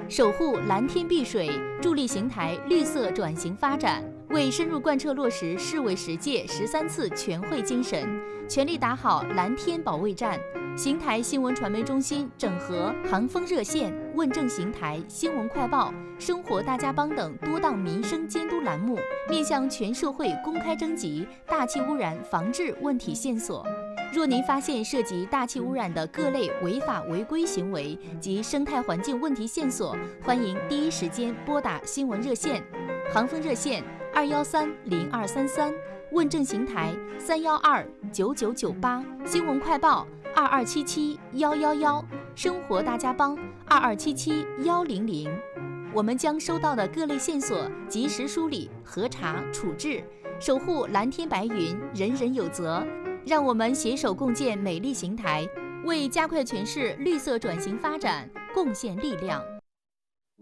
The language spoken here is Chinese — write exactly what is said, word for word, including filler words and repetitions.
守护蓝天碧水，助力邢台绿色转型发展。为深入贯彻落实市委十届十三次全会精神，全力打好蓝天保卫战。邢台新闻传媒中心整合航风热线、问政邢台、新闻快报、生活大家帮等多档民生监督栏目，面向全社会公开征集大气污染防治问题线索。若您发现涉及大气污染的各类违法违规行为及生态环境问题线索，欢迎第一时间拨打新闻热线，航风热线二幺三零二三三，问政邢台三幺二九九九八，新闻快报二二七七幺幺幺，生活大家帮二二七七幺零零。我们将收到的各类线索及时梳理、核查、处置，守护蓝天白云，人人有责。让我们携手共建美丽邢台，为加快全市绿色转型发展贡献力量。